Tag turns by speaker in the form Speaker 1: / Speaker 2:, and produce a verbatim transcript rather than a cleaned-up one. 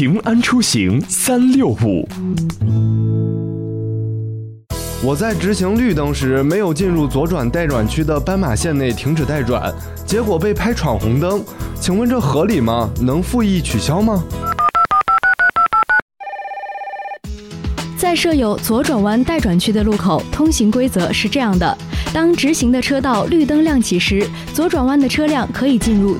Speaker 1: 平安出行三六五。
Speaker 2: 我在直行绿灯时没有进入左转待转区的斑马线内停止待转，结果被拍闯红灯，请问这合理吗？能复议取消吗？
Speaker 3: 在设有左转弯待转区的路口，通行规则是这样的：当直行的车道绿灯亮起时，左转弯的车辆可以进入